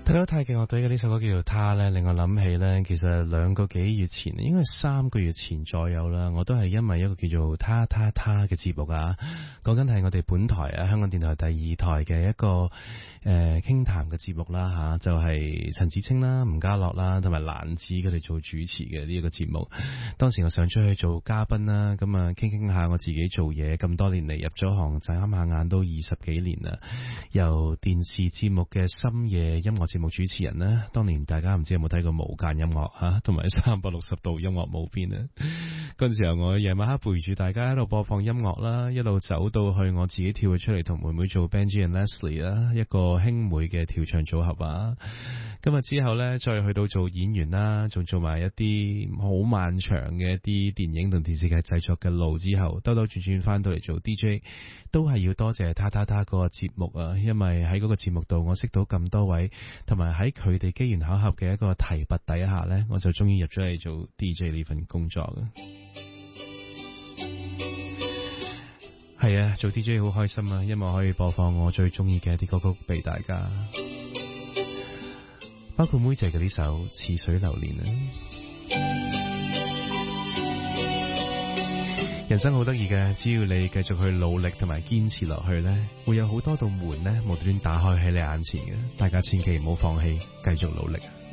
睇到太極樂隊嘅呢首歌叫做《他》咧，令我諗起咧，其實2個幾月前，應該係3個月前左右啦，我都係因為一個叫做他嘅節目啊，講緊係我哋本台啊，香港電台第2台嘅一個傾談嘅節目啦吓，就係陳芷菁啦、吳家樂啦同埋蘭子佢哋做主持嘅呢一個節目。當時我上出去做嘉賓啦，咁啊傾下我自己做嘢咁多年嚟，入咗行眨下眼都20幾年啦，由電視節目嘅深夜音樂節目主持人呢，當年大家唔知有冇睇過無間音樂吓，同埋360度音樂無邊啊！嗰陣時候我夜晚黑陪住大家喺度播放音樂啦，一路走到去我自己跳咗出嚟同妹妹做 Benji and Leslie 啦，一個兄妹嘅跳唱組合啊！今日之後呢，再去到做演員啦，仲做埋一啲好漫長嘅一啲電影同電視劇製作嘅路之後，兜兜轉轉翻到嚟做 DJ， 都係要多謝他嗰個節目啊！因為喺嗰個節目度，我識到咁多位，同埋喺佢哋機緣巧合嘅一個提拔底下呢，我就終於入咗嚟做 DJ 呢份工作嘅。係啊，做 DJ 好開心啊，因為可以播放我最中意嘅一啲歌曲俾大家，包括妹姐嘅呢首《似水流年》啊。人生好得意嘅，只要你繼續去努力同埋堅持落去呢，會有好多道門呢無端端打開喺你眼前嘅，大家千祈唔好放棄，繼續努力。